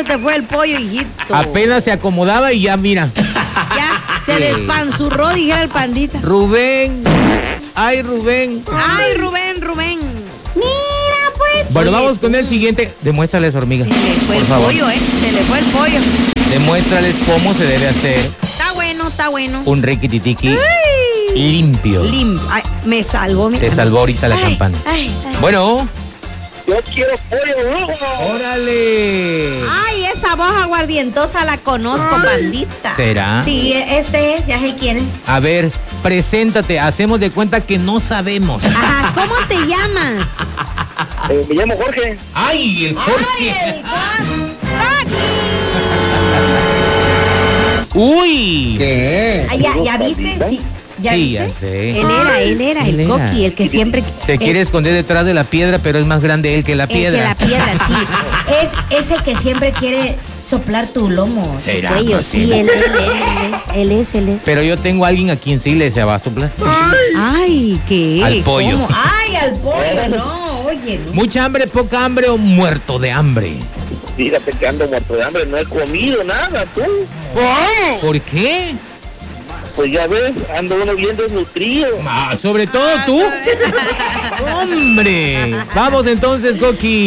te fue el pollo, hijito. Apenas se acomodaba y ya, mira. Ya, se Sí. despanzurró, dijera el pandita. Rubén. Ay, Rubén. Ay, Rubén. Mira, pues. Bueno, Oye, vamos con el siguiente. Demuéstrales, hormiga. Se le fue por el favor. pollo, Se le fue el pollo. Demuéstrales cómo se debe hacer Está bueno. un riquititiqui Ay. limpio. Ay, me salvó. Te salvó ahorita la campana. Ay. Bueno. Yo quiero pollo rojo. ¡Órale! Ay, esa voz aguardientosa la conozco, pandita. ¿Será? Sí, este es, ya sé quién es. A ver, preséntate. Hacemos de cuenta que no sabemos. Ajá, ¿cómo te llamas? Me llamo Jorge. ¡Ay, el Jorge! ¡Ay, el Juan! ¡Uy! ¿Qué? Ah, ¿ya viste? Sí. ¿Ya Sí, viste? ya sé. Él era Él el era. Coqui, el que siempre... Se quiere esconder detrás de la piedra, pero es más grande él que la el piedra. que la piedra, sí. Es ese que siempre quiere soplar tu lomo. tu ¿Será, cuello, sí, Martina? él es. Pero yo tengo a alguien a quien sí le se va a soplar. Ay, ¿qué? Al pollo. ¿Cómo? Ay, al pollo, no, oye, no. ¿Mucha hambre, poca hambre o muerto de hambre? Fíjate que ando muerto de hambre, no he comido nada, tú. ¿Por qué? Pues ya ves, ando uno bien desnutrido. Sobre todo tú. ¡Hombre! Vamos entonces, Coqui.